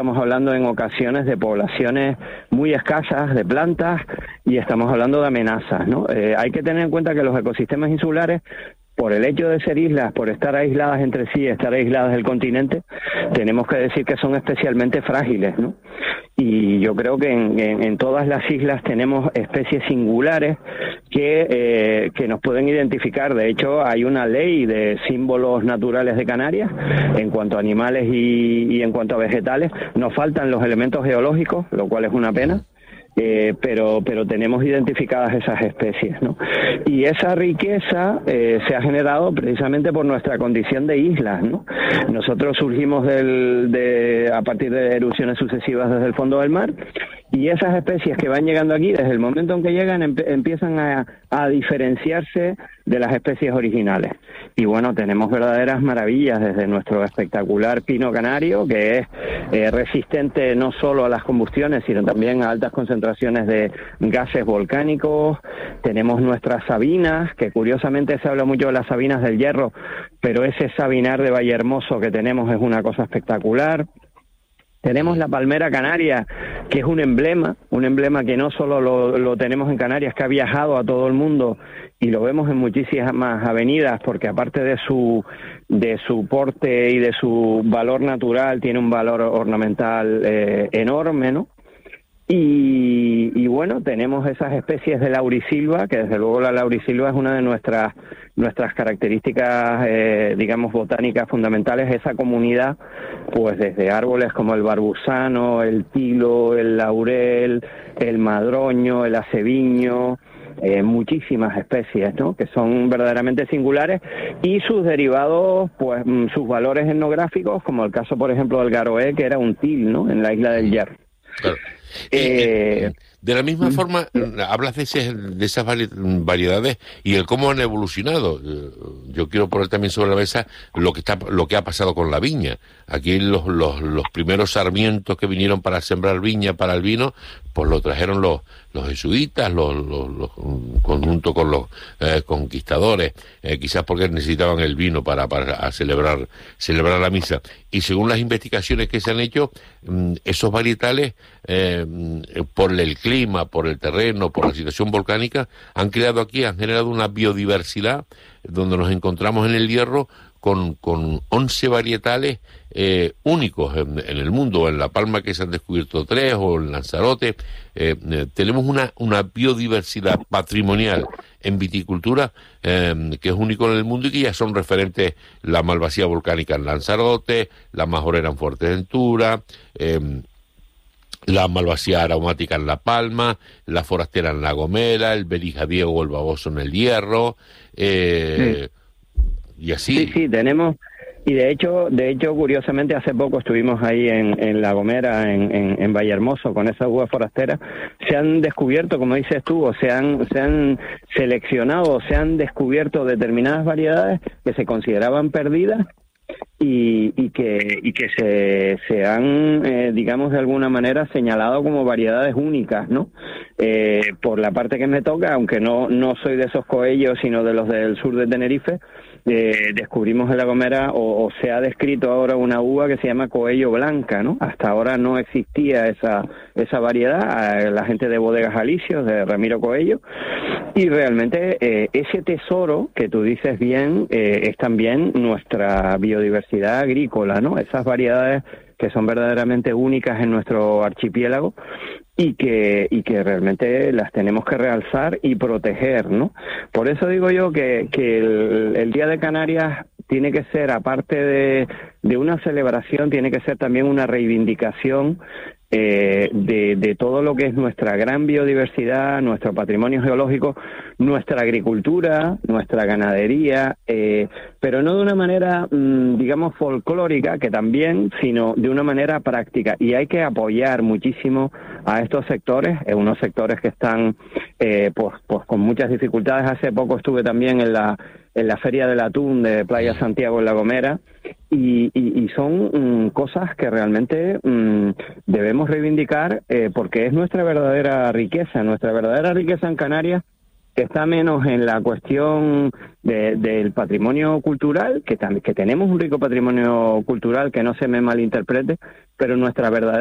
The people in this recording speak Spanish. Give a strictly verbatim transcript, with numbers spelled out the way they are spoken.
Estamos hablando en ocasiones de poblaciones muy escasas de plantas y estamos hablando de amenazas, ¿no? Eh, hay que tener en cuenta que los ecosistemas insulares, por el hecho de ser islas, por estar aisladas entre sí, estar aisladas del continente, tenemos que decir que son especialmente frágiles, ¿no? Y yo creo que en, en, en todas las islas tenemos especies singulares que, eh, que nos pueden identificar. De hecho, hay una ley de símbolos naturales de Canarias en cuanto a animales y, y en cuanto a vegetales. Nos faltan los elementos geológicos, lo cual es una pena. Eh, pero pero tenemos identificadas esas especies, ¿no? Y esa riqueza eh, se ha generado precisamente por nuestra condición de islas, ¿no? Nosotros surgimos del, de, a partir de erupciones sucesivas desde el fondo del mar, y esas especies que van llegando aquí, desde el momento en que llegan, em, empiezan a, a diferenciarse de las especies originales. Y bueno, tenemos verdaderas maravillas, desde nuestro espectacular pino canario, que es eh, resistente no solo a las combustiones, sino también a altas concentraciones de gases volcánicos. Tenemos nuestras sabinas, que curiosamente se habla mucho de las sabinas del Hierro, pero ese sabinar de Vallehermoso que tenemos es una cosa espectacular. Tenemos la palmera canaria, que es un emblema, un emblema que no solo lo, lo tenemos en Canarias, que ha viajado a todo el mundo y lo vemos en muchísimas avenidas, porque aparte de su de su porte y de su valor natural, tiene un valor ornamental eh, enorme, ¿no? Y, y bueno, tenemos esas especies de laurisilva, que desde luego la laurisilva es una de nuestras nuestras características, eh, digamos, botánicas fundamentales. Esa comunidad, pues desde árboles como el barbusano, el tilo, el laurel, el madroño, el aceviño, eh, muchísimas especies, ¿no?, que son verdaderamente singulares, y sus derivados, pues sus valores etnográficos, como el caso, por ejemplo, del garoé, que era un til, ¿no?, en la isla del Hierro. Claro. Eh, eh, de la misma forma, hablas de, ese, de esas variedades y el cómo han evolucionado. Yo quiero poner también sobre la mesa lo que está, lo que ha pasado con la viña. Aquí los, los, los primeros sarmientos que vinieron para sembrar viña para el vino, pues lo trajeron los, los jesuitas, los, los, los, junto con los eh, conquistadores, eh, quizás porque necesitaban el vino para, para a celebrar, celebrar la misa. Y según las investigaciones que se han hecho, esos varietales, eh, por el clima, por el terreno, por la situación volcánica, han creado aquí, han generado una biodiversidad donde nos encontramos en el Hierro con, con once varietales eh, únicos en, en el mundo. En La Palma, que se han descubierto tres, o en Lanzarote. Eh, eh, tenemos una, una biodiversidad patrimonial en viticultura eh, que es único en el mundo, y que ya son referentes la malvasía volcánica en Lanzarote, la majorera en Fuerteventura, eh, la malvasía aromática en La Palma, la forastera en La Gomera, el berijadiego o el baboso en el Hierro, eh, sí. y así. Sí, sí, tenemos, y de hecho, de hecho, curiosamente, hace poco estuvimos ahí en, en La Gomera, en, en, en Vallehermoso, con esa uva forastera. Se han descubierto, como dices tú, o se han, se han seleccionado, o se han descubierto determinadas variedades que se consideraban perdidas, y, y que y que se, se han, eh, digamos, de alguna manera señalado como variedades únicas, ¿no? Eh, por la parte que me toca, aunque no no soy de esos coellos, sino de los del sur de Tenerife, eh, descubrimos en La Gomera, o, o se ha descrito ahora una uva que se llama Coello Blanca, ¿no? Hasta ahora no existía esa esa variedad, la gente de Bodegas Alicios, de Ramiro Coello, y realmente eh, ese tesoro que tú dices bien, eh, es también nuestra biodiversidad agrícola, ¿no? Esas variedades que son verdaderamente únicas en nuestro archipiélago, y que y que realmente las tenemos que realzar y proteger, ¿no? Por eso digo yo que, que el, el Día de Canarias tiene que ser, aparte de, de una celebración, tiene que ser también una reivindicación eh, de, de todo lo que es nuestra gran biodiversidad, nuestro patrimonio geológico, nuestra agricultura, nuestra ganadería, eh, pero no de una manera, mmm, digamos, folclórica, que también, sino de una manera práctica. Y hay que apoyar muchísimo a estos sectores, eh, unos sectores que están eh, pues, pues con muchas dificultades. Hace poco estuve también en la en la Feria del Atún de Playa Santiago en La Gomera, y, y, y son mm, cosas que realmente mm, debemos reivindicar, eh, porque es nuestra verdadera riqueza. Nuestra verdadera riqueza en Canarias que está menos en la cuestión de, del patrimonio cultural, que, tam- que tenemos un rico patrimonio cultural, que no se me malinterprete, pero nuestra verdadera